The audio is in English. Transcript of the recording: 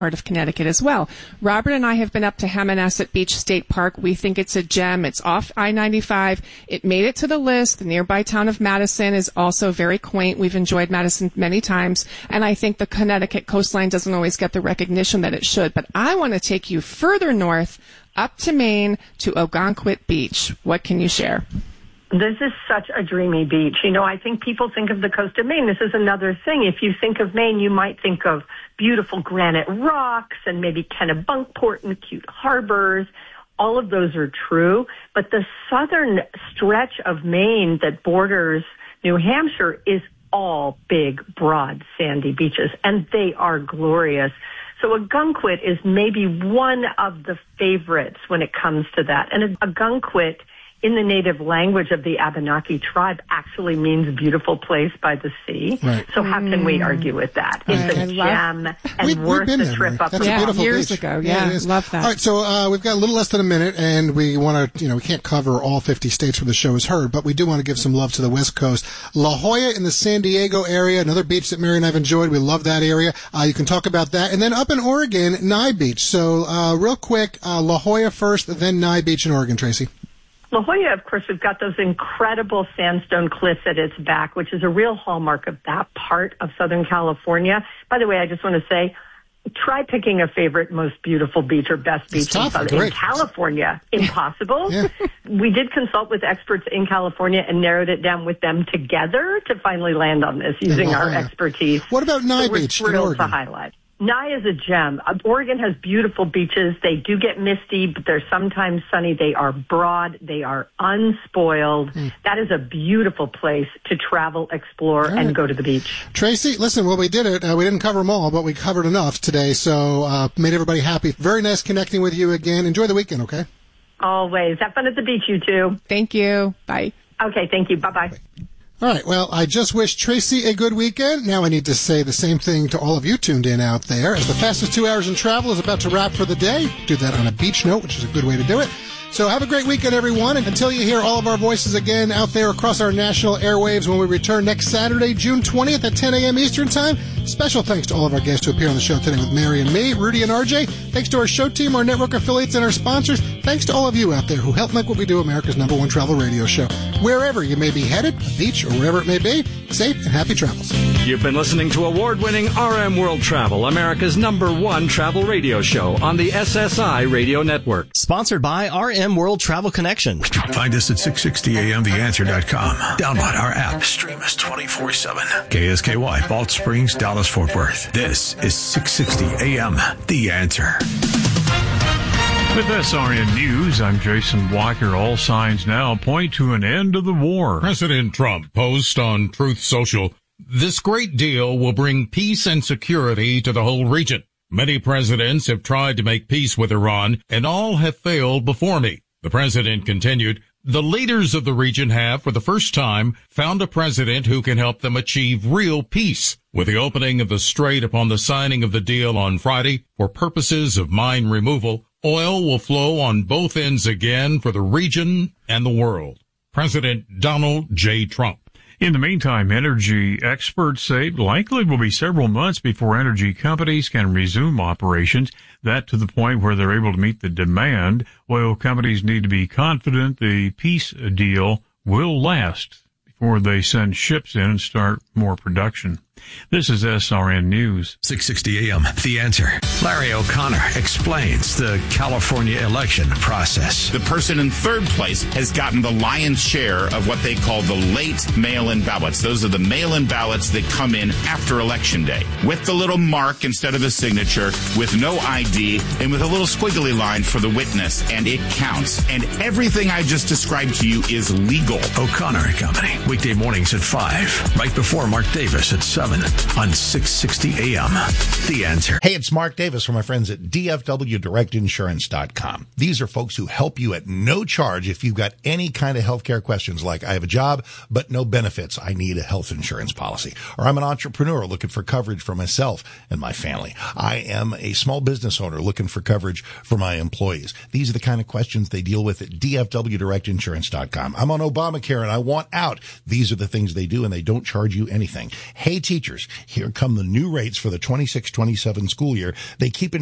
part of Connecticut as well. Robert and I have been up to Hammonasset Beach State Park. We think it's a gem. It's off I-95. It made it to the list. The nearby town of Madison is also very quaint. We've enjoyed Madison many times, and I think the Connecticut coastline doesn't always get the recognition that it should. But I want to take you further north, up to Maine, to Ogunquit Beach. What can you share? This is such a dreamy beach. You know, I think people think of the coast of Maine. This is another thing. If you think of Maine, you might think of beautiful granite rocks and maybe Kennebunkport and cute harbors. All of those are true. But the southern stretch of Maine that borders New Hampshire is all big, broad, sandy beaches, and they are glorious. So Ogunquit is maybe one of the favorites when it comes to that. And Ogunquit, in the native language of the Abenaki tribe, actually means beautiful place by the sea. Right. So how can we argue with that? It's a gem and worth the trip up. That's a beautiful years beach. Ago. Yeah, love that. All right, so we've got a little less than a minute, and we want to, we can't cover all 50 states where the show is heard, but we do want to give some love to the West Coast. La Jolla in the San Diego area, another beach that Mary and I have enjoyed. We love that area. You can talk about that. And then up in Oregon, Nye Beach. So real quick, La Jolla first, then Nye Beach in Oregon, Tracy. La Jolla, of course, we've got those incredible sandstone cliffs at its back, which is a real hallmark of that part of Southern California. By the way, I just want to say, try picking a favorite, most beautiful beach or best beach in California. Impossible. Yeah. We did consult with experts in California and narrowed it down with them together to finally land on this using our expertise. What about Nye Beach in Oregon? We're thrilled to highlight. Nye is a gem. Oregon has beautiful beaches. They do get misty, but they're sometimes sunny. They are broad. They are unspoiled. That is a beautiful place to travel, explore, and go to the beach. Tracy, listen, well, we did it. We didn't cover them all, but we covered enough today, so made everybody happy. Very nice connecting with you again. Enjoy the weekend, okay? Always. Have fun at the beach, you two. Thank you. Bye. Okay, thank you. Bye-bye. Bye. All right, well, I just wish Tracy a good weekend. Now I need to say the same thing to all of you tuned in out there. As the fastest 2 hours in travel is about to wrap for the day, do that on a beach note, which is a good way to do it. So have a great weekend, everyone. And until you hear all of our voices again out there across our national airwaves when we return next Saturday, June 20th at 10 a.m. Eastern Time, special thanks to all of our guests who appear on the show today with Mary and me, Rudy and RJ. Thanks to our show team, our network affiliates, and our sponsors. Thanks to all of you out there who help make what we do America's #1 travel radio show. Wherever you may be headed, a beach or wherever it may be, safe and happy travels. You've been listening to award-winning RM World Travel, America's #1 travel radio show on the SSI Radio Network. Sponsored by RM World Travel Connection. Find us at 660amtheanswer.com. Download our app. Stream us 24/7. KSKY, Balch Springs, Dallas, Fort Worth. This is 660 AM, The Answer. With SRN News, I'm Jason Walker. All signs now point to an end to the war. President Trump posts on Truth Social, "This great deal will bring peace and security to the whole region. Many presidents have tried to make peace with Iran, and all have failed before me." The president continued, "The leaders of the region have, for the first time, found a president who can help them achieve real peace. With the opening of the strait upon the signing of the deal on Friday for purposes of mine removal, oil will flow on both ends again for the region and the world." President Donald J. Trump. In the meantime, energy experts say it likely will be several months before energy companies can resume operations, that to the point where they're able to meet the demand. Oil companies need to be confident the peace deal will last before they send ships in and start more production. This is SRN News. 660 AM, The Answer. Larry O'Connor explains the California election process. The person in third place has gotten the lion's share of what they call the late mail-in ballots. Those are the mail-in ballots that come in after Election Day, with the little mark instead of the signature, with no ID, and with a little squiggly line for the witness, and it counts. And everything I just described to you is legal. O'Connor and Company, weekday mornings at 5, right before Mark Davis at 7. On 660 AM, The Answer. Hey, it's Mark Davis from my friends at DFWDirectInsurance.com. These are folks who help you at no charge if you've got any kind of healthcare questions like, I have a job, but no benefits. I need a health insurance policy. Or I'm an entrepreneur looking for coverage for myself and my family. I am a small business owner looking for coverage for my employees. These are the kind of questions they deal with at DFWDirectInsurance.com. I'm on Obamacare and I want out. These are the things they do, and they don't charge you anything. Hey, teacher, teachers. Here come the new rates for the 26-27 school year. They keep in